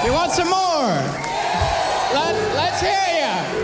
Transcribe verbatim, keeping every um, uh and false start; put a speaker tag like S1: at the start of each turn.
S1: You want some more? Let, let's hear you.